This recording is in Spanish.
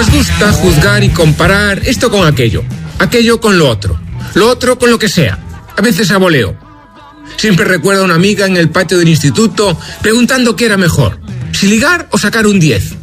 Nos gusta juzgar y comparar esto con aquello con lo otro con lo que sea, a veces a voleo. Siempre recuerdo a una amiga en el patio del instituto preguntando qué era mejor, si ligar o sacar un 10.